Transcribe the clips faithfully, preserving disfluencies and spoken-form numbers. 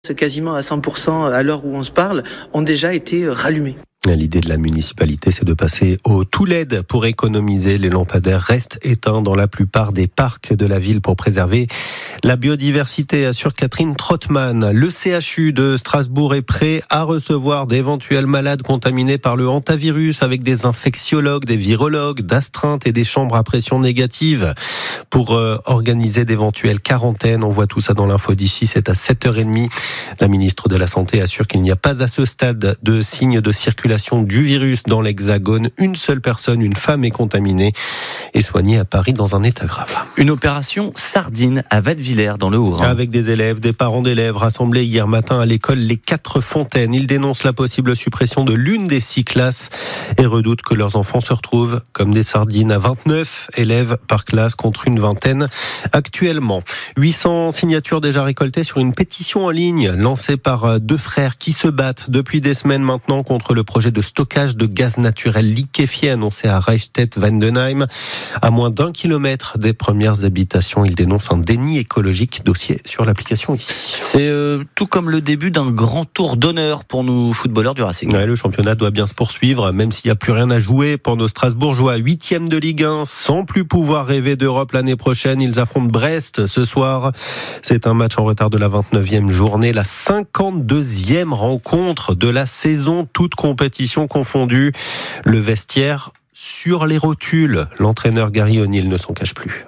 C'est quasiment à cent pour cent à l'heure où on se parle, ont déjà été rallumés. L'idée de la municipalité, c'est de passer au tout L E D pour économiser. Les lampadaires restent éteints dans la plupart des parcs de la ville pour préserver la biodiversité, assure Catherine Trottmann. Le C H U de Strasbourg est prêt à recevoir d'éventuels malades contaminés par le hantavirus avec des infectiologues, des virologues, d'astreintes et des chambres à pression négative pour euh, organiser d'éventuelles quarantaines. On voit tout ça dans l'info d'ici, c'est à sept heures trente. La ministre de la Santé assure qu'il n'y a pas à ce stade de signes de circulation du virus dans l'Hexagone. Une seule personne, une femme, est contaminée et soignée à Paris dans un état grave. Une opération sardine à Wattevillers dans le Haut-Rhin. Avec des élèves, des parents d'élèves rassemblés hier matin à l'école Les Quatre Fontaines. Ils dénoncent la possible suppression de l'une des six classes et redoutent que leurs enfants se retrouvent comme des sardines à vingt-neuf élèves par classe contre une vingtaine actuellement. huit cents signatures déjà récoltées sur une pétition en ligne lancée par deux frères qui se battent depuis des semaines maintenant contre le projet de stockage de gaz naturel liquéfié annoncé à Reichstätt-Wendenheim. À moins d'un kilomètre des premières habitations, ils dénoncent un déni écologique. Dossier sur l'application ici. C'est euh, tout comme le début d'un grand tour d'honneur pour nous footballeurs du Racing. Ouais, le championnat doit bien se poursuivre, même s'il n'y a plus rien à jouer pour nos Strasbourgeois. Huitième de Ligue un, sans plus pouvoir rêver d'Europe l'année prochaine. Ils affrontent Brest ce soir. C'est un match en retard de la vingt-neuvième journée, la cinquante-deuxième rencontre de la saison, toute compétition confondue. Le vestiaire sur les rotules. L'entraîneur Gary O'Neill ne s'en cache plus.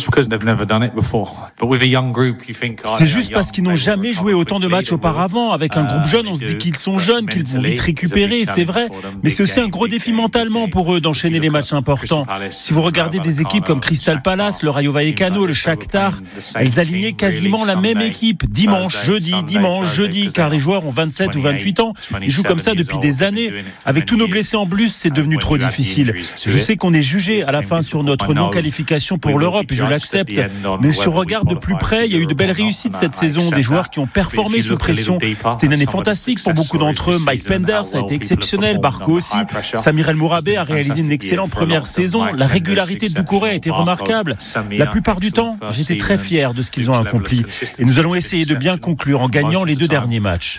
C'est juste parce qu'ils n'ont jamais joué autant de matchs auparavant. Avec un groupe jeune, on se dit qu'ils sont jeunes, qu'ils vont vite récupérer, c'est vrai. Mais c'est aussi un gros défi mentalement pour eux d'enchaîner les matchs importants. Si vous regardez des équipes comme Crystal Palace, le Rayo Vallecano, le Shakhtar, elles alignaient quasiment la même équipe. Dimanche, jeudi, dimanche, jeudi, car les joueurs ont vingt-sept ou vingt-huit ans. Ils jouent comme ça depuis des années. Avec tous nos blessés en plus, c'est devenu trop difficile. Je sais qu'on est jugé à la fin sur notre non-qualification pour l'Europe. Je l'accepte, mais si je regarde de plus près, il y a eu de belles réussites cette saison, des joueurs qui ont performé sous pression. C'était une année fantastique pour beaucoup d'entre eux. Mike Penders a été exceptionnel, Barco aussi. Samir El Mourabé a réalisé une excellente première saison. La régularité de Doucouré a été remarquable. La plupart du temps, j'étais très fier de ce qu'ils ont accompli. Et nous allons essayer de bien conclure en gagnant les deux derniers matchs.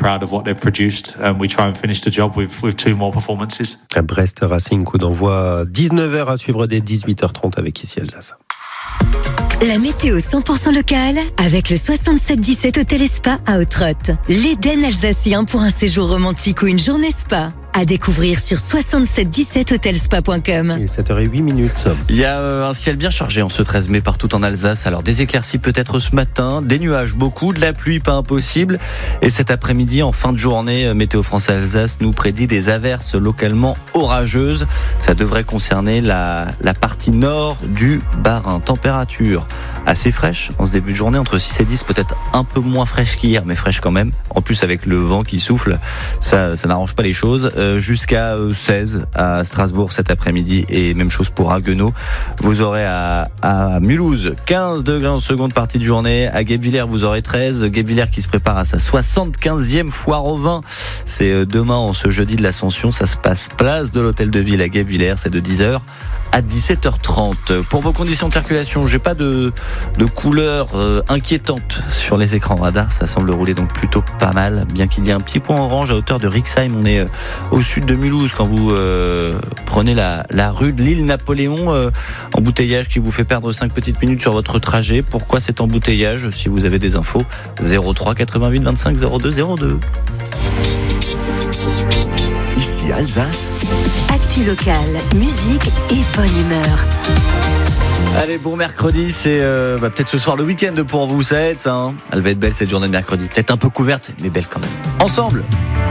À Brest Racing, coup d'envoi dix-neuf heures à suivre dès dix-huit heures trente avec Ici Alsace. La météo cent pour cent locale avec le soixante-sept dix-sept Hôtel et Spa à Ottrott. L'Éden alsacien pour un séjour romantique ou une journée spa. À découvrir sur soixante-sept dix-sept hôtel spa point com. Il est sept heures huit minutes. Il y a euh, un ciel bien chargé en ce treize mai partout en Alsace. Alors des éclaircies peut-être ce matin, des nuages beaucoup, de la pluie pas impossible. Et cet après-midi, en fin de journée, Météo France Alsace nous prédit des averses localement orageuses. Ça devrait concerner la, la partie nord du Bas-Rhin. Température assez fraîche en ce début de journée, entre six et dix, peut-être un peu moins fraîche qu'hier, mais fraîche quand même. En plus avec le vent qui souffle, ça, ça n'arrange pas les choses. Euh, jusqu'à seize à Strasbourg cet après-midi et même chose pour Haguenau. Vous aurez à, à Mulhouse quinze degrés en seconde partie de journée. À Guebwiller, vous aurez treize. Guebwiller qui se prépare à sa soixante-quinzième foire au vin. C'est demain, en ce jeudi de l'Ascension. Ça se passe place de l'Hôtel de Ville à Guebwiller. C'est de dix heures à dix-sept heures trente. Pour vos conditions de circulation, j'ai pas de, de couleur euh, inquiétante sur les écrans radars. Ça semble rouler donc plutôt pas mal, bien qu'il y ait un petit point orange à hauteur de Rixheim. On est euh, au sud de Mulhouse quand vous euh, prenez la, la rue de l'île Napoléon. Euh, embouteillage qui vous fait perdre cinq petites minutes sur votre trajet. Pourquoi cet embouteillage? Si vous avez des infos, zéro trois quatre-vingt-huit vingt-cinq zéro deux zéro deux. Ici Alsace. Actu locale, musique et bonne humeur. Allez, bon mercredi, c'est euh, bah, peut-être ce soir le week-end pour vous, ça aide ça. Hein, elle va être belle cette journée de mercredi, peut-être un peu couverte, mais belle quand même. Ensemble.